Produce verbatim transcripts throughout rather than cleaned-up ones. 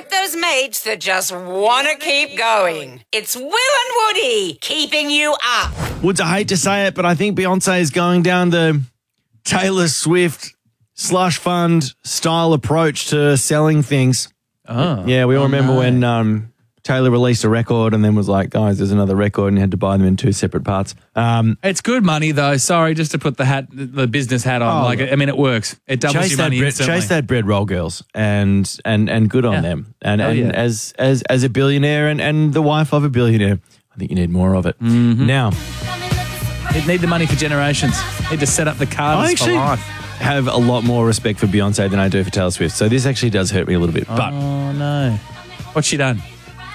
like those mates that just want to keep going. It's Will and Woody keeping you up. Woods, I hate to say it, but I think Beyonce is going down the Taylor Swift slush fund style approach to selling things. Oh. Yeah, we all oh, remember no. when um, Taylor released a record and then was like, guys, there's another record, and you had to buy them in two separate parts. Um, It's good money, though. Sorry, just to put the hat, the business hat on. Oh, like, I mean, it works. It doubles chase your that money bread, instantly. chase that bread roll, girls, and and and good on Yeah. them. And, Hell and yeah. as as as a billionaire and, and the wife of a billionaire, I think you need more of it. Mm-hmm. Now, It need the money for generations. Need to set up the I cards for actually life. have a lot more respect for Beyonce than I do for Taylor Swift. So this actually does hurt me a little bit. But Oh, no. What's she done?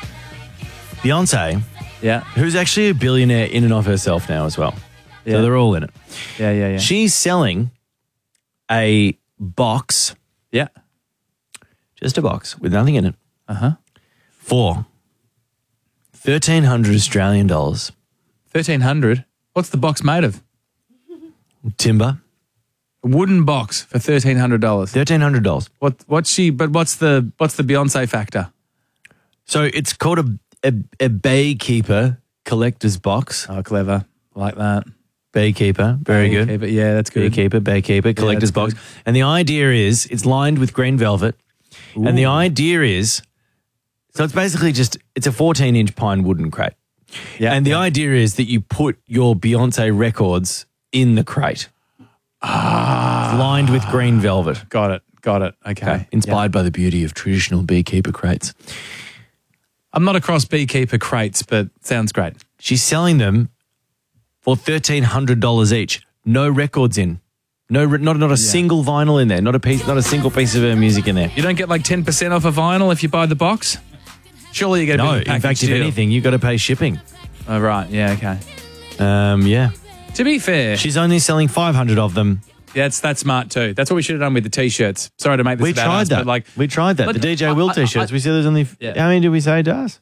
Beyonce, Yeah. who's actually a billionaire in and of herself now as well. Yeah. So they're all in it. Yeah, yeah, yeah. She's selling a box, yeah. just a box with nothing in it, Uh-huh. for thirteen hundred Australian dollars. thirteen hundred. What's the box made of? Timber, A wooden box for thirteen hundred dollars. thirteen hundred dollars. What? What's she? But what's the what's the Beyonce factor? So it's called a, a, a Baykeeper collector's box. Oh, clever. I like that. Baykeeper, very good. Beekeeper, yeah, that's good. Beekeeper, Baykeeper, collector's that's box. good. And the idea is it's lined with green velvet. And the idea is, so it's basically just, it's a fourteen inch pine wooden crate. Yeah, and the yeah. idea is that you put your Beyonce records in the crate. Ah. Lined with green velvet. Got it. Got it. Okay. Okay. Inspired by the beauty of traditional beekeeper crates. I'm not across beekeeper crates, but sounds great. She's selling them for thirteen hundred dollars each. No records in. No, re- not not a single vinyl in there. Not a piece. Not a single piece of her music in there. You don't get like ten percent off a vinyl if you buy the box? Surely you get a No, bit of a in fact, if deal. anything, you got to pay shipping. Oh, right. Yeah, okay. Um, yeah. To be fair, She's only selling five hundred of them. that's that's smart too. That's what we should have done with the T-shirts. Sorry to make this We about tried us, that. but like we tried that. Look, the D J I- Will I- t-shirts. I- we said there's only. Yeah. How many did we say it does?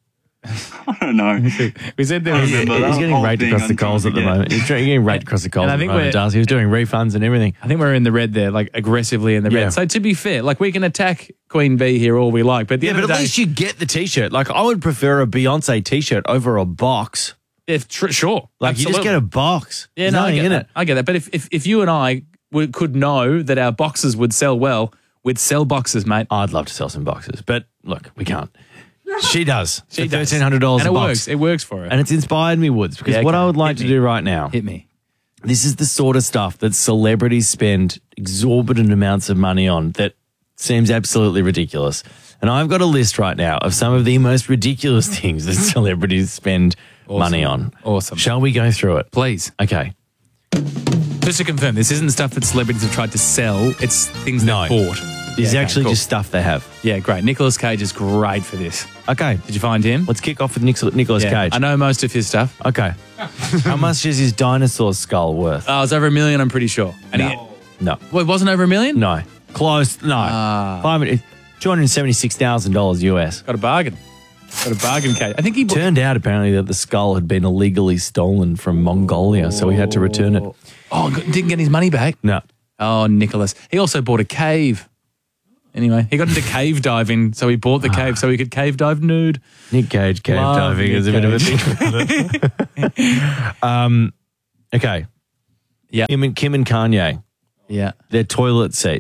I don't know. we said there was. remember He's that getting whole raped thing across the I'm trying coals to at the get. moment. He's trying- getting raped across the coals And I at the think moment, we're- does. He was doing refunds and everything. I think we're in the red there, like aggressively in the Yeah. red. So to be fair, like we can attack Queen Bee here all we like, but at the Yeah, end but of at the day, least you get the t-shirt. Like, I would prefer a Beyonce t-shirt over a box. if tr- sure, Like, you just absolutely. get a box. Yeah, There's no, I nothing get in that. it. I get that. But if, if, if you and I would, could know that our boxes would sell well, we'd sell boxes, mate. I'd love to sell some boxes, but look, we can't. She does. She for does. thirteen hundred dollars and a it box. works. It works for her. And it's inspired me, Woods, because Yeah, what okay. I would like Hit to me. do right now, Hit me. this is the sort of stuff that celebrities spend exorbitant amounts of money on that seems absolutely ridiculous. And I've got a list right now of some of the most ridiculous things that celebrities spend Awesome. money on. Awesome. Shall we go through it? Please. Okay. Just to confirm, this isn't stuff that celebrities have tried to sell. It's things No. they've bought. This is Yeah, okay, actually cool. just stuff they have. Yeah, great. Nicolas Cage is great for this. Okay. Did you find him? Let's kick off with Nic- Nicolas Yeah, Cage. I know most of his stuff. Okay. How much is his dinosaur skull worth? Oh, it's over a million, I'm pretty sure. And No. he, No. well, it wasn't over a million? No. Close. No. Ah. Five hundred two hundred seventy-six thousand dollars U S. Got a bargain. Got a bargain, Cage. I think he bought. Turned out apparently that the skull had been illegally stolen from Mongolia, so he had to return it. Oh, didn't get his money back. No. Oh, Nicholas. He also bought a cave. Anyway, he got into cave diving, so he bought the cave so he could cave dive nude. Nick Cage cave Love diving Nick is a bit of a Cage. thing. um, okay. Yeah. Kim and, Kim and Kanye, Yeah. their toilet seat.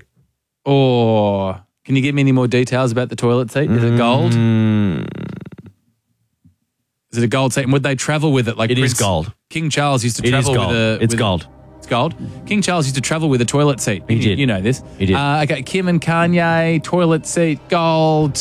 Or can you give me any more details about the toilet seat? Is it gold? Mm, Is it a gold seat? And would they travel with it? Like It is Prince- gold. King Charles used to it is travel gold. with a. it's with a- gold. It's gold. King Charles used to travel with a toilet seat. He you, did. You know this. He did. Uh, okay, Kim and Kanye, toilet seat, gold.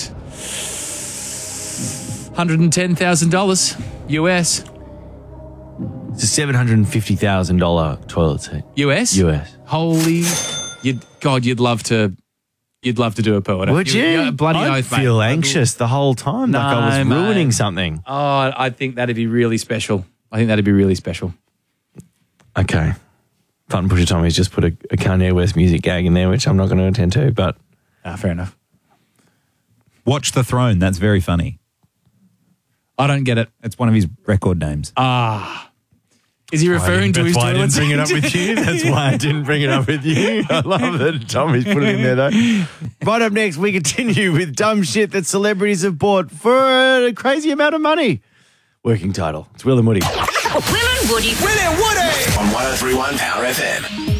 one hundred ten thousand dollars U S. It's a seven hundred fifty thousand dollars toilet seat. U S? U S. Holy, you'd, God, you'd love to, you'd love to do a pill. Would you? Yeah, bloody I'd oath, mate. feel anxious the whole time, like I was No, ruining mate. something. Oh, I think that'd be really special. I think that'd be really special. Okay. Fun Pusher Tommy's just put a, a Kanye West music gag in there, which I'm not going to attend to, but Ah, fair enough. Watch the Throne. That's very funny. I don't get it. It's one of his record names. Ah. Is he referring to That's his why I toilet didn't bring it up seat? with you. That's why I didn't bring it up with you. I love that Tommy's put it in there, though. Right up next, we continue with dumb shit that celebrities have bought for a crazy amount of money. Working title. It's Will and Woody. Will and Woody. Will and Woody. On one oh three point one Power F M.